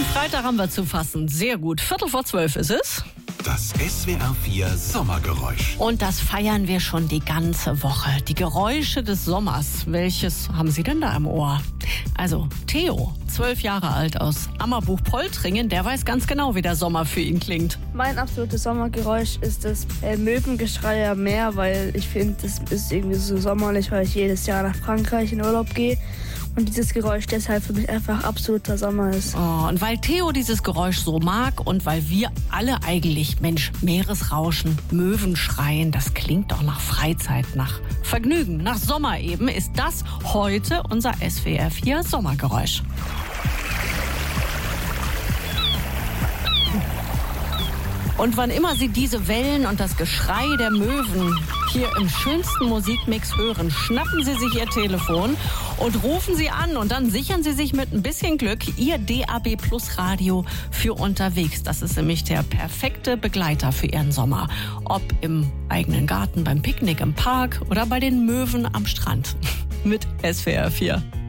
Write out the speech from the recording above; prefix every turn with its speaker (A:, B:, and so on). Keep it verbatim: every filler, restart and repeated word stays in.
A: Freitag haben wir zu fassen. Sehr gut. Viertel vor zwölf ist es.
B: Das S W R vier Sommergeräusch.
A: Und das feiern wir schon die ganze Woche. Die Geräusche des Sommers. Welches haben Sie denn da im Ohr? Also Theo, zwölf Jahre alt aus Ammerbuch-Poltringen, der weiß ganz genau, wie der Sommer für ihn klingt.
C: Mein absolutes Sommergeräusch ist das äh, Möwengeschrei am Meer, weil ich finde, das ist irgendwie so sommerlich, weil ich jedes Jahr nach Frankreich in Urlaub gehe. Und dieses Geräusch deshalb für mich einfach absoluter Sommer ist.
A: Oh, und weil Theo dieses Geräusch so mag und weil wir alle eigentlich, Mensch, Meeresrauschen, Möwen schreien, das klingt doch nach Freizeit, nach Vergnügen, nach Sommer eben, ist das heute unser S W R vier Sommergeräusch. Und wann immer Sie diese Wellen und das Geschrei der Möwen hier im schönsten Musikmix hören, schnappen Sie sich Ihr Telefon und rufen Sie an und dann sichern Sie sich mit ein bisschen Glück Ihr D A B Plus Radio für unterwegs. Das ist nämlich der perfekte Begleiter für Ihren Sommer. Ob im eigenen Garten, beim Picknick im Park oder bei den Möwen am Strand. Mit S W R vier.